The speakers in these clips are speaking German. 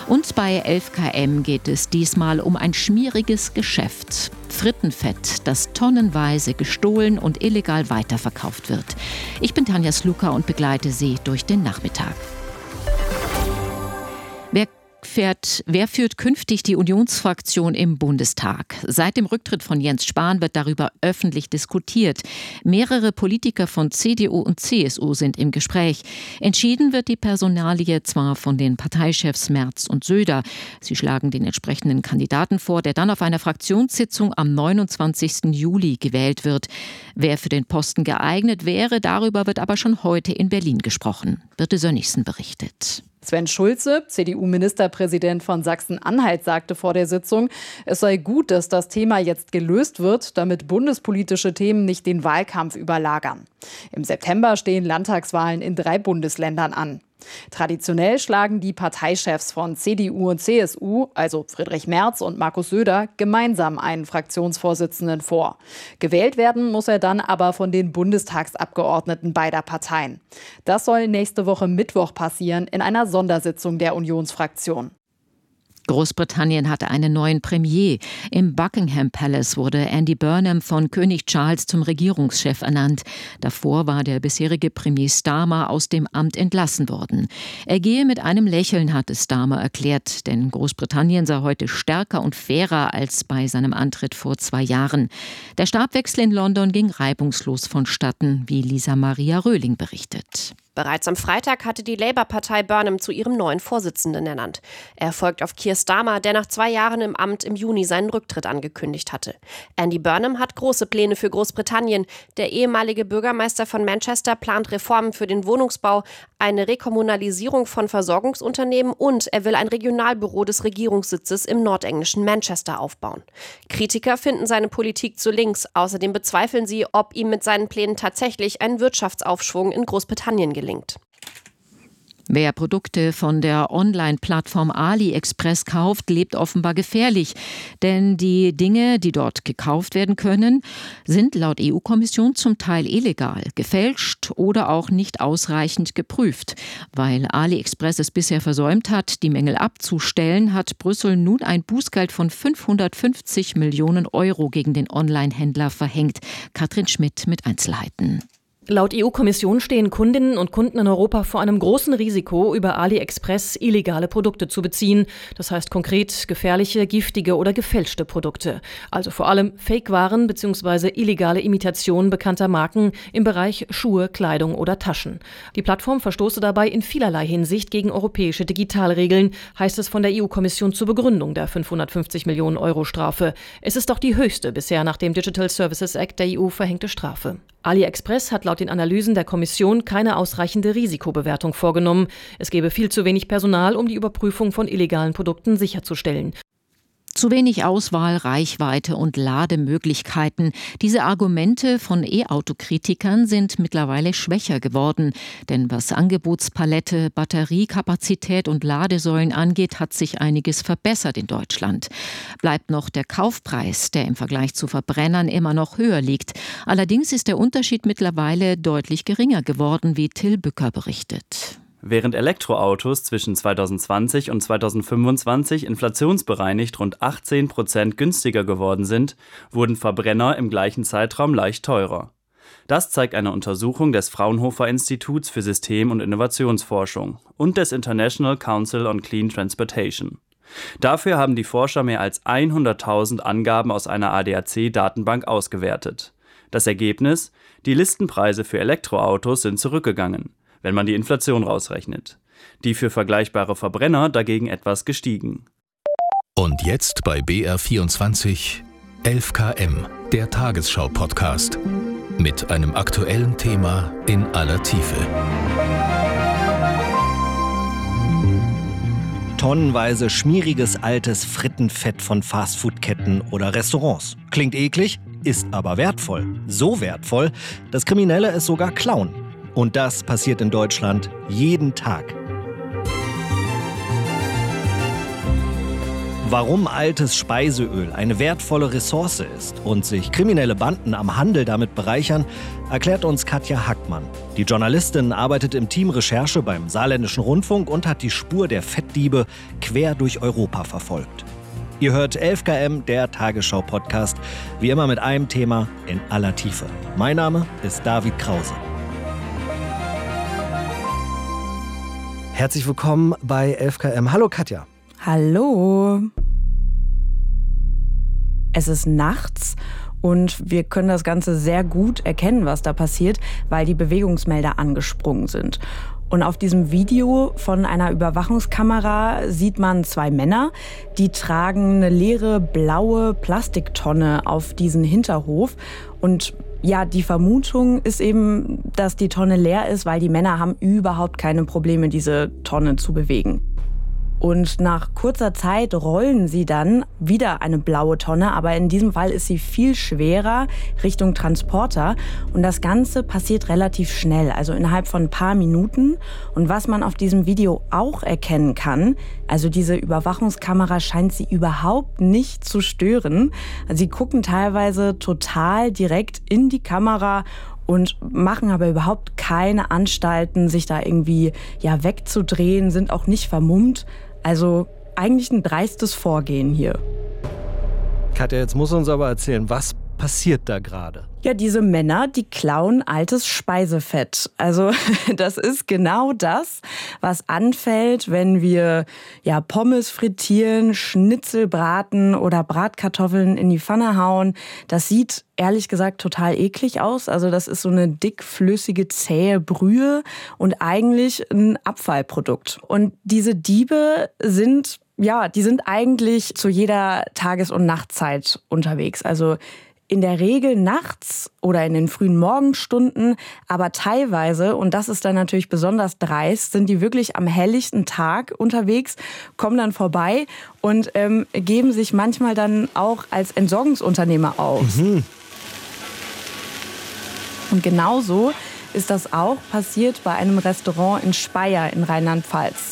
Und bei 11KM geht es diesmal um ein schmieriges Geschäft. Frittenfett, das tonnenweise gestohlen und illegal weiterverkauft wird. Ich bin Tanja Sluka und begleite Sie durch den Nachmittag. Wer führt künftig die Unionsfraktion im Bundestag? Seit dem Rücktritt von Jens Spahn wird darüber öffentlich diskutiert. Mehrere Politiker von CDU und CSU sind im Gespräch. Entschieden wird die Personalie zwar von den Parteichefs Merz und Söder. Sie schlagen den entsprechenden Kandidaten vor, der dann auf einer Fraktionssitzung am 29. Juli gewählt wird. Wer für den Posten geeignet wäre, darüber wird aber schon heute in Berlin gesprochen. Birte Sönnigsen berichtet. Sven Schulze, CDU-Ministerpräsident von Sachsen-Anhalt, sagte vor der Sitzung, es sei gut, dass das Thema jetzt gelöst wird, damit bundespolitische Themen nicht den Wahlkampf überlagern. Im September stehen Landtagswahlen in 3 Bundesländern an. Traditionell schlagen die Parteichefs von CDU und CSU, also Friedrich Merz und Markus Söder, gemeinsam einen Fraktionsvorsitzenden vor. Gewählt werden muss er dann aber von den Bundestagsabgeordneten beider Parteien. Das soll nächste Woche Mittwoch passieren in einer Sondersitzung der Unionsfraktion. Großbritannien hatte einen neuen Premier. Im Buckingham Palace wurde Andy Burnham von König Charles zum Regierungschef ernannt. Davor war der bisherige Premier Starmer aus dem Amt entlassen worden. Er gehe mit einem Lächeln, hatte Starmer erklärt, denn Großbritannien sei heute stärker und fairer als bei seinem Antritt vor 2 Jahren. Der Stabwechsel in London ging reibungslos vonstatten, wie Lisa Maria Röhling berichtet. Bereits am Freitag hatte die Labour-Partei Burnham zu ihrem neuen Vorsitzenden ernannt. Er folgt auf Keir Starmer, der nach 2 Jahren im Amt im Juni seinen Rücktritt angekündigt hatte. Andy Burnham hat große Pläne für Großbritannien. Der ehemalige Bürgermeister von Manchester plant Reformen für den Wohnungsbau, eine Rekommunalisierung von Versorgungsunternehmen und er will ein Regionalbüro des Regierungssitzes im nordenglischen Manchester aufbauen. Kritiker finden seine Politik zu links. Außerdem bezweifeln sie, ob ihm mit seinen Plänen tatsächlich ein Wirtschaftsaufschwung in Großbritannien gelingt. Wer Produkte von der Online-Plattform AliExpress kauft, lebt offenbar gefährlich. Denn die Dinge, die dort gekauft werden können, sind laut EU-Kommission zum Teil illegal, gefälscht oder auch nicht ausreichend geprüft. Weil AliExpress es bisher versäumt hat, die Mängel abzustellen, hat Brüssel nun ein Bußgeld von 550 Millionen Euro gegen den Online-Händler verhängt. Katrin Schmidt mit Einzelheiten. Laut EU-Kommission stehen Kundinnen und Kunden in Europa vor einem großen Risiko, über AliExpress illegale Produkte zu beziehen. Das heißt konkret gefährliche, giftige oder gefälschte Produkte. Also vor allem Fake-Waren bzw. illegale Imitationen bekannter Marken im Bereich Schuhe, Kleidung oder Taschen. Die Plattform verstoße dabei in vielerlei Hinsicht gegen europäische Digitalregeln, heißt es von der EU-Kommission zur Begründung der 550 Millionen Euro Strafe. Es ist auch die höchste bisher nach dem Digital Services Act der EU verhängte Strafe. AliExpress hat laut den Analysen der Kommission keine ausreichende Risikobewertung vorgenommen. Es gebe viel zu wenig Personal, um die Überprüfung von illegalen Produkten sicherzustellen. Zu wenig Auswahl, Reichweite und Lademöglichkeiten. Diese Argumente von E-Auto-Kritikern sind mittlerweile schwächer geworden. Denn was Angebotspalette, Batteriekapazität und Ladesäulen angeht, hat sich einiges verbessert in Deutschland. Bleibt noch der Kaufpreis, der im Vergleich zu Verbrennern immer noch höher liegt. Allerdings ist der Unterschied mittlerweile deutlich geringer geworden, wie Till Bücker berichtet. Während Elektroautos zwischen 2020 und 2025 inflationsbereinigt rund 18% günstiger geworden sind, wurden Verbrenner im gleichen Zeitraum leicht teurer. Das zeigt eine Untersuchung des Fraunhofer Instituts für System- und Innovationsforschung und des International Council on Clean Transportation. Dafür haben die Forscher mehr als 100.000 Angaben aus einer ADAC-Datenbank ausgewertet. Das Ergebnis: Die Listenpreise für Elektroautos sind zurückgegangen, wenn man die Inflation rausrechnet. Die für vergleichbare Verbrenner dagegen etwas gestiegen. Und jetzt bei BR24 11KM, der Tagesschau-Podcast. Mit einem aktuellen Thema in aller Tiefe. Tonnenweise schmieriges altes Frittenfett von Fastfood-Ketten oder Restaurants. Klingt eklig, ist aber wertvoll. So wertvoll, dass Kriminelle es sogar klauen. Und das passiert in Deutschland jeden Tag. Warum altes Speiseöl eine wertvolle Ressource ist und sich kriminelle Banden am Handel damit bereichern, erklärt uns Katja Hackmann. Die Journalistin arbeitet im Team Recherche beim Saarländischen Rundfunk und hat die Spur der Fettdiebe quer durch Europa verfolgt. Ihr hört 11KM, der Tagesschau-Podcast, wie immer mit einem Thema in aller Tiefe. Mein Name ist David Krause. Herzlich willkommen bei 11KM. Hallo Katja. Hallo. Es ist nachts und wir können das Ganze sehr gut erkennen, was da passiert, weil die Bewegungsmelder angesprungen sind. Und auf diesem Video von einer Überwachungskamera sieht man 2 Männer, die tragen eine leere blaue Plastiktonne auf diesen Hinterhof. Und ja, die Vermutung ist eben, dass die Tonne leer ist, weil die Männer haben überhaupt keine Probleme, diese Tonne zu bewegen. Und nach kurzer Zeit rollen sie dann wieder eine blaue Tonne, aber in diesem Fall ist sie viel schwerer Richtung Transporter. Und das Ganze passiert relativ schnell, also innerhalb von ein paar Minuten. Und was man auf diesem Video auch erkennen kann, also diese Überwachungskamera scheint sie überhaupt nicht zu stören. Sie gucken teilweise total direkt in die Kamera und machen aber überhaupt keine Anstalten, sich da irgendwie wegzudrehen, sind auch nicht vermummt. Also eigentlich ein dreistes Vorgehen hier. Katja, jetzt musst du uns aber erzählen, was passiert da gerade? Ja, diese Männer, die klauen altes Speisefett. Also das ist genau das, was anfällt, wenn wir Pommes frittieren, Schnitzel braten oder Bratkartoffeln in die Pfanne hauen. Das sieht ehrlich gesagt total eklig aus. Also das ist so eine dickflüssige, zähe Brühe und eigentlich ein Abfallprodukt. Und diese Diebe sind eigentlich zu jeder Tages- und Nachtzeit unterwegs. Also in der Regel nachts oder in den frühen Morgenstunden, aber teilweise, und das ist dann natürlich besonders dreist, sind die wirklich am helllichten Tag unterwegs, kommen dann vorbei und geben sich manchmal dann auch als Entsorgungsunternehmer aus. Mhm. Und genauso ist das auch passiert bei einem Restaurant in Speyer in Rheinland-Pfalz.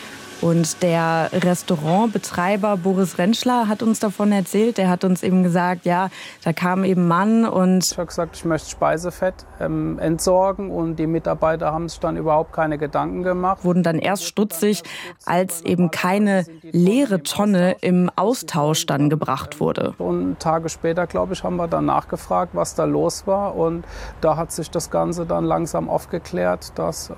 Und der Restaurantbetreiber Boris Rentschler hat uns davon erzählt. Der hat uns eben gesagt, da kam eben ein Mann und ich habe gesagt, ich möchte Speisefett entsorgen und die Mitarbeiter haben sich dann überhaupt keine Gedanken gemacht. Wurden dann erst stutzig, als eben keine leere Tonne im Austausch dann gebracht wurde. Und Tage später, glaube ich, haben wir dann nachgefragt, was da los war. Und da hat sich das Ganze dann langsam aufgeklärt, dass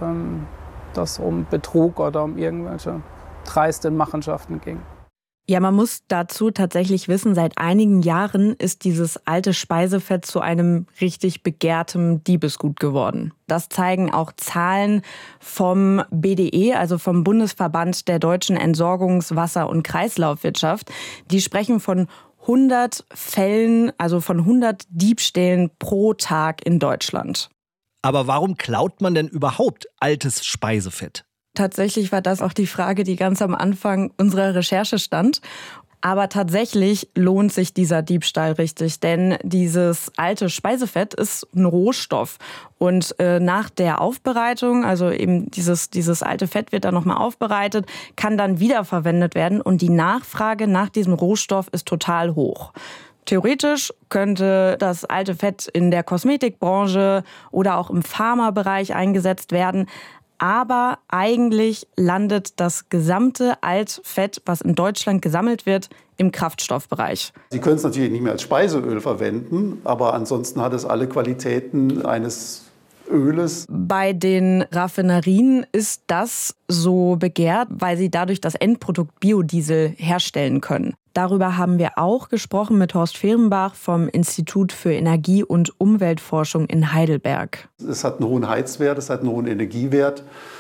das um Betrug oder um irgendwelche dreisten Machenschaften ging. Ja, man muss dazu tatsächlich wissen, seit einigen Jahren ist dieses alte Speisefett zu einem richtig begehrtem Diebesgut geworden. Das zeigen auch Zahlen vom BDE, also vom Bundesverband der deutschen Entsorgungs-, Wasser- und Kreislaufwirtschaft. Die sprechen von 100 Fällen, also von 100 Diebstählen pro Tag in Deutschland. Aber warum klaut man denn überhaupt altes Speisefett? Tatsächlich war das auch die Frage, die ganz am Anfang unserer Recherche stand. Aber tatsächlich lohnt sich dieser Diebstahl richtig, denn dieses alte Speisefett ist ein Rohstoff. Und nach der Aufbereitung, also eben dieses alte Fett wird dann nochmal aufbereitet, kann dann wiederverwendet werden. Und die Nachfrage nach diesem Rohstoff ist total hoch. Theoretisch könnte das alte Fett in der Kosmetikbranche oder auch im Pharmabereich eingesetzt werden. Aber eigentlich landet das gesamte Altfett, was in Deutschland gesammelt wird, im Kraftstoffbereich. Sie können es natürlich nicht mehr als Speiseöl verwenden, aber ansonsten hat es alle Qualitäten eines Öles. Bei den Raffinerien ist das so begehrt, weil sie dadurch das Endprodukt Biodiesel herstellen können. Darüber haben wir auch gesprochen mit Horst Fehrenbach vom Institut für Energie- und Umweltforschung in Heidelberg. Es hat einen hohen Heizwert, es hat einen hohen Energiewert.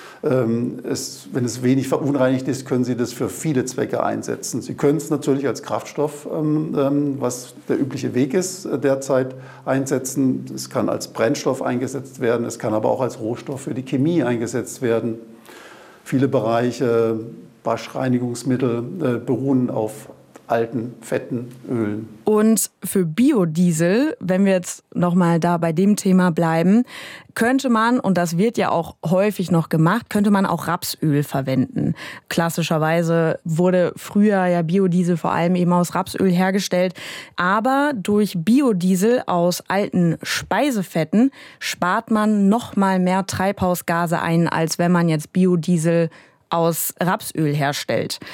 Wenn es wenig verunreinigt ist, können Sie das für viele Zwecke einsetzen. Sie können es natürlich als Kraftstoff, was der übliche Weg ist, derzeit einsetzen. Es kann als Brennstoff eingesetzt werden, es kann aber auch als Rohstoff für die Chemie eingesetzt werden. Viele Bereiche, Waschreinigungsmittel beruhen auf alten, fetten Ölen. Und für Biodiesel, wenn wir jetzt nochmal da bei dem Thema bleiben, könnte man, und das wird ja auch häufig noch gemacht, könnte man auch Rapsöl verwenden. Klassischerweise wurde früher ja Biodiesel vor allem eben aus Rapsöl hergestellt. Aber durch Biodiesel aus alten Speisefetten spart man noch mal mehr Treibhausgase ein, als wenn man jetzt Biodiesel aus Rapsöl herstellt.